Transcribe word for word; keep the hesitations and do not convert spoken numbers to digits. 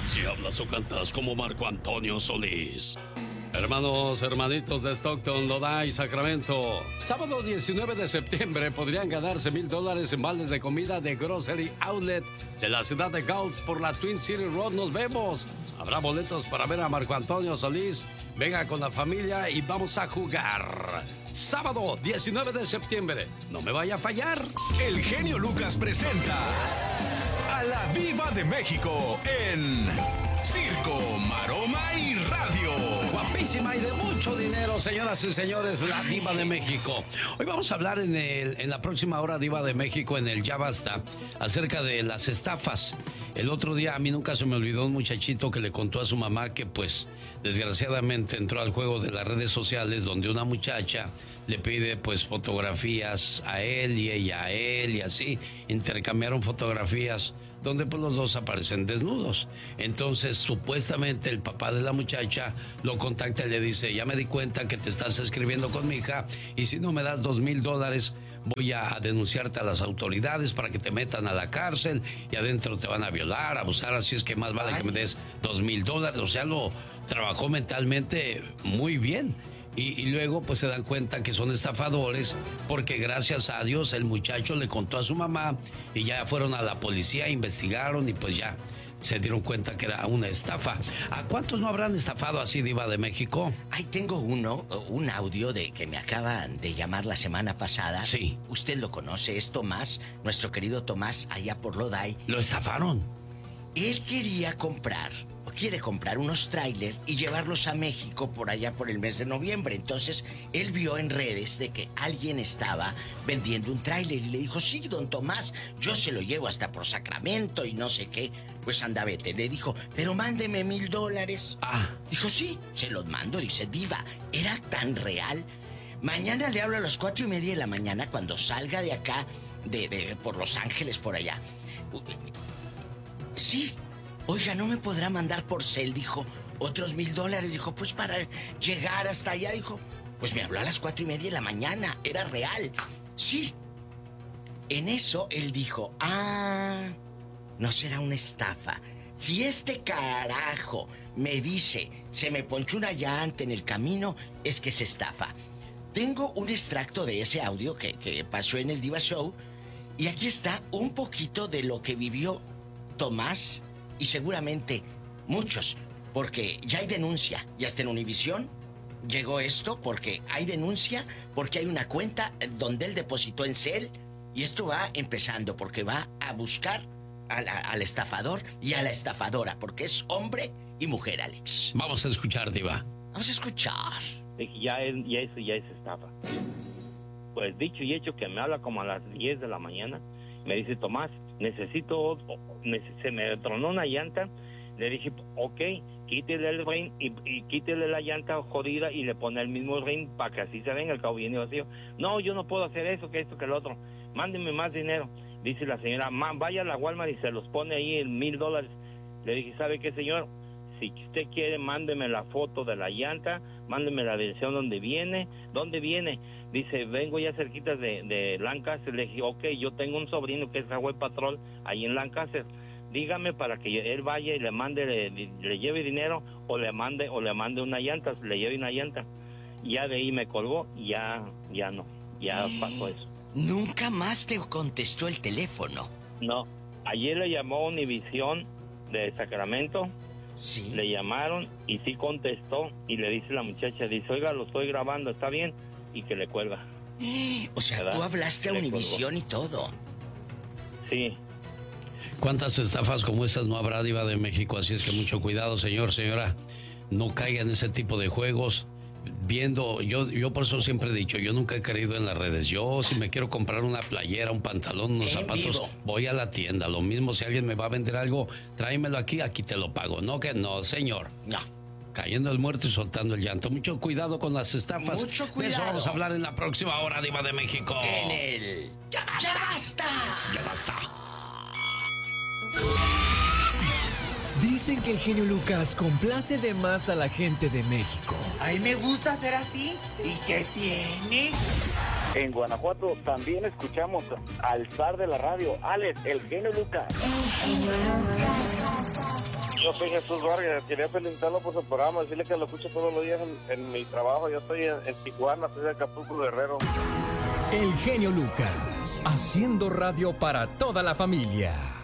Si hablas o cantas como Marco Antonio Solís. Hermanos, hermanitos de Stockton, Lodi y Sacramento. Sábado diecinueve de septiembre podrían ganarse mil dólares en vales de comida de Grocery Outlet de la ciudad de Gulch por la Twin City Road. Nos vemos. Habrá boletos para ver a Marco Antonio Solís. Venga con la familia y vamos a jugar. Sábado diecinueve de septiembre. No me vaya a fallar. El genio Lucas presenta a la Diva de México en Circo, Maroma y Radio. Guapísima y de mucho dinero, señoras y señores, la Diva de México. Hoy vamos a hablar en, el, en la próxima hora Diva de México, en el Ya Basta, acerca de las estafas. El otro día a mí nunca se me olvidó un muchachito que le contó a su mamá que pues desgraciadamente entró al juego de las redes sociales donde una muchacha le pide pues fotografías a él y ella a él y así intercambiaron fotografías donde pues los dos aparecen desnudos. Entonces supuestamente el papá de la muchacha lo contacta y le dice: ya me di cuenta que te estás escribiendo con mi hija y si no me das dos mil dólares voy a denunciarte a las autoridades para que te metan a la cárcel y adentro te van a violar, abusar, así es que más vale que me des dos mil dólares. O sea, lo trabajó mentalmente muy bien. Y, y luego pues se dan cuenta que son estafadores porque gracias a Dios el muchacho le contó a su mamá y ya fueron a la policía, investigaron y pues ya se dieron cuenta que era una estafa. ¿A cuántos no habrán estafado así, Diva de México? Ahí tengo uno, un audio de que me acaban de llamar la semana pasada. Sí. Usted lo conoce, es Tomás, nuestro querido Tomás, allá por Lodi. ¿Lo estafaron? Él quería comprar, o quiere comprar unos trailers y llevarlos a México por allá por el mes de noviembre. Entonces, él vio en redes de que alguien estaba vendiendo un tráiler y le dijo: sí, don Tomás, yo se lo llevo hasta por Sacramento y no sé qué. Pues anda, vete. Le dijo: pero mándeme mil dólares. Ah. Dijo: sí, se los mando. Dice: Diva, era tan real. Mañana le hablo a las cuatro y media de la mañana cuando salga de acá, de, de por Los Ángeles, por allá. Sí, oiga, ¿no me podrá mandar por cel? Dijo, otros mil dólares. Dijo, pues para llegar hasta allá. Dijo, pues me habló a las cuatro y media de la mañana. Era real. Sí. En eso él dijo, ah, no será una estafa. Si este carajo me dice, se me ponchó una llanta en el camino, es que se estafa. Tengo un extracto de ese audio que, que pasó en el Diva Show. Y aquí está un poquito de lo que vivió Tomás y seguramente muchos, porque ya hay denuncia, ya está en Univisión, llegó esto porque hay denuncia, porque hay una cuenta donde él depositó en cel y esto va empezando porque va a buscar a la, al estafador y a la estafadora, porque es hombre y mujer, Alex. Vamos a escuchar, Diva. Vamos a escuchar. Ya, es, ya eso ya es estafa. Pues dicho y hecho que me habla como a las diez de la mañana, me dice: Tomás, necesito, se me tronó una llanta. Le dije, ok, quítele el ring y, y quítele la llanta jodida y le pone el mismo ring para que así se venga, el cabo viene vacío. No, yo no puedo hacer eso, que esto, que el otro. Mándeme más dinero. Dice la señora, vaya a la Walmart y se los pone ahí en mil dólares. Le dije, ¿sabe qué, señor? Si usted quiere, mándeme la foto de la llanta, mándeme la dirección donde viene. ¿Dónde viene? Dice, vengo ya cerquita de, de Lancaster. Le dije, ok, yo tengo un sobrino que es Highway Patrol ahí en Lancaster. Dígame para que él vaya y le mande, le, le lleve dinero o le mande o le mande una llanta, le lleve una llanta. Ya de ahí me colgó, ya, ya no, ya pasó eso. Nunca más te contestó el teléfono. No, ayer le llamó Univisión de Sacramento. Sí. Le llamaron y sí contestó y le dice la muchacha, dice, oiga, lo estoy grabando, ¿está bien? Y que le cuelga. O sea, ¿verdad? Tú hablaste a Univisión y todo. Sí. ¿Cuántas estafas como estas no habrá, Diva de México? Así es que mucho cuidado, señor, señora. No caiga en ese tipo de juegos. Viendo, yo, yo por eso siempre he dicho, yo nunca he creído en las redes. Yo, si me quiero comprar una playera, un pantalón, unos en zapatos, vivo, voy a la tienda. Lo mismo, si alguien me va a vender algo, tráemelo aquí, aquí te lo pago. No, que no, señor. No. Cayendo el muerto y soltando el llanto. Mucho cuidado con las estafas. Mucho cuidado. De eso vamos a hablar en la próxima hora, Diva de México. En el... ¡Ya basta! ¡Ya basta! ¡Ya basta! Dicen que el genio Lucas complace de más a la gente de México. A mí me gusta ser así. ¿Y qué tiene? En Guanajuato también escuchamos al zar de la radio, Alex, el genio Lucas. Yo soy Jesús Vargas, quería felicitarlo por su programa, decirle que lo escucho todos los días en, en mi trabajo. Yo estoy en, en Tijuana, soy de Acapulco, Guerrero. El genio Lucas, haciendo radio para toda la familia.